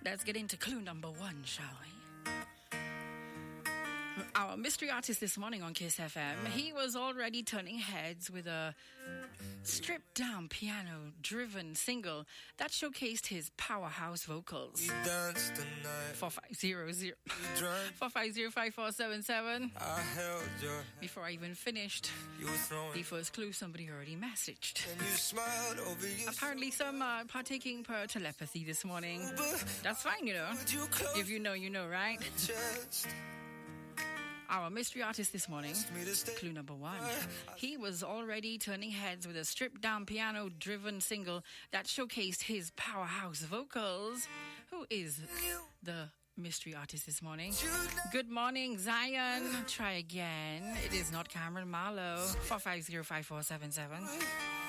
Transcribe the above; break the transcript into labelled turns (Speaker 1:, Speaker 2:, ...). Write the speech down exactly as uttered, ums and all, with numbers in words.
Speaker 1: Let's get into clue number one, shall we? Our mystery artist this morning on Kiss F M, he was already turning heads with a stripped-down piano-driven single that showcased his powerhouse vocals. four five zero zero four five zero five four seven seven.
Speaker 2: I held your hand.
Speaker 1: Before I even finished
Speaker 2: You were throwing
Speaker 1: the first clue, somebody already messaged.
Speaker 2: and you smiled over your
Speaker 1: Apparently some uh, partaking per telepathy this morning. That's fine, you know.
Speaker 2: you close
Speaker 1: If you know, you know, right?
Speaker 2: chest.
Speaker 1: Our mystery artist this morning,
Speaker 2: Me to stay.
Speaker 1: clue number one. He was already turning heads with a stripped-down piano-driven single that showcased his powerhouse vocals. Who is the mystery artist this morning? Good morning, Zion. Try again. It is not Cameron Marlowe. four five zero five four seven seven.